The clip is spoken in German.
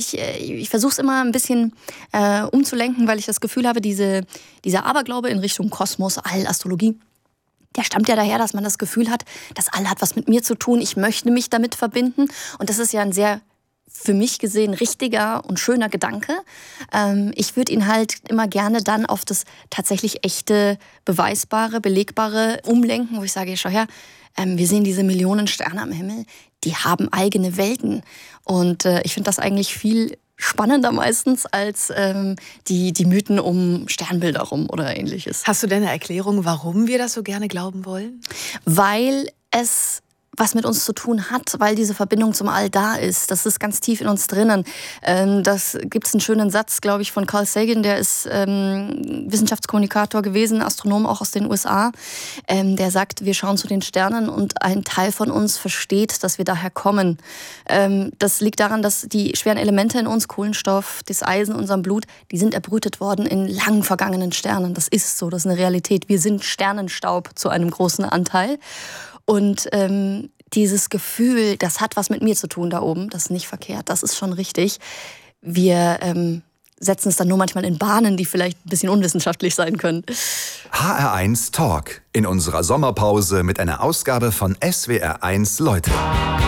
ich versuche es immer ein bisschen umzulenken, weil ich das Gefühl habe, dieser Aberglaube in Richtung Kosmos, All, Astrologie, der stammt ja daher, dass man das Gefühl hat, das All hat was mit mir zu tun, ich möchte mich damit verbinden. Und das ist ja ein sehr, für mich gesehen, richtiger und schöner Gedanke. Ich würde ihn halt immer gerne dann auf das tatsächlich echte, beweisbare, belegbare umlenken, wo ich sage, schau her, wir sehen diese Millionen Sterne am Himmel, die haben eigene Welten. Und ich finde das eigentlich viel spannender meistens als die Mythen um Sternbilder rum oder ähnliches. Hast du denn eine Erklärung, warum wir das so gerne glauben wollen? Weil es was mit uns zu tun hat, weil diese Verbindung zum All da ist. Das ist ganz tief in uns drinnen. Das gibt's einen schönen Satz, glaube ich, von Carl Sagan, der ist Wissenschaftskommunikator gewesen, Astronom auch aus den USA. Der sagt, wir schauen zu den Sternen und ein Teil von uns versteht, dass wir daher kommen. Das liegt daran, dass die schweren Elemente in uns, Kohlenstoff, das Eisen in unserem Blut, die sind erbrütet worden in lang vergangenen Sternen. Das ist so, das ist eine Realität. Wir sind Sternenstaub zu einem großen Anteil. Und dieses Gefühl, das hat was mit mir zu tun da oben, das ist nicht verkehrt, das ist schon richtig. Wir setzen es dann nur manchmal in Bahnen, die vielleicht ein bisschen unwissenschaftlich sein können. HR1 Talk in unserer Sommerpause mit einer Ausgabe von SWR1 Leute.